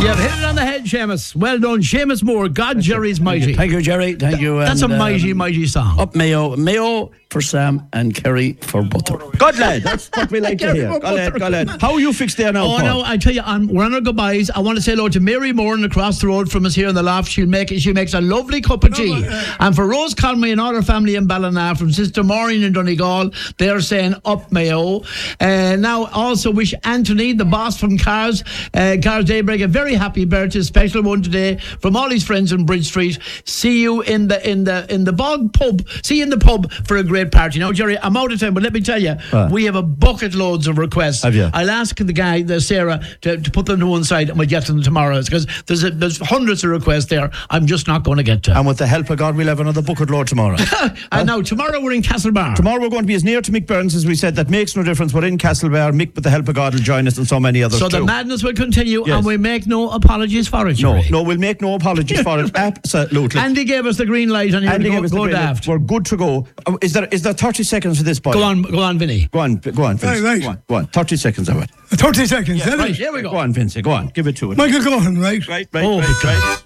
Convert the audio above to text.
You've hit it on the head, Seamus. Well done, Seamus Moore. God, Jerry's mighty. Thank you, Jerry. Thank you. That's a mighty, mighty song. Up Mayo for Sam and Kerry for Butter. Good lad, that's what we like to hear. Go lad. How you fixed there now, Oh, Paul? no, I tell you, we're on our goodbyes. I want to say hello to Mary Moran across the road from us here in the loft. She makes a lovely cup of tea. And for Rose Conway and all her family in Ballina, from Sister Maureen in Donegal, they're saying up Mayo. Now, also wish Anthony, the boss from Cars Daybreak, a very happy birthday, special one today from all his friends in Bridge Street. See you in the Bog pub. See you in the pub for a great party. Now, Jerry, I'm out of time, but let me tell you, we have a bucket loads of requests. Have you? I'll ask the Sarah, to put them to one side, and we'll get to them tomorrow, because there's hundreds of requests there I'm just not going to get to. And with the help of God, we'll have another bucket load tomorrow. And now, tomorrow we're in Castlebar. Tomorrow we're going to be as near to Mick Burns as we said. That makes no difference. We're in Castlebar. Mick, with the help of God, will join us, and so many others so too. The madness will continue, Yes. and we make no apologies for it, Jerry. No, we'll make no apologies for it. Absolutely. Andy gave us the green light, and go daft. We're good to go. Is there 30 seconds for this, boy? Go on, Vinny. Go on, Vince. Right. Go on. 30 seconds of it. 30 seconds, Right, here we go. Go on, Vince. Go on. Give it to it. Michael Gohan, right? Right.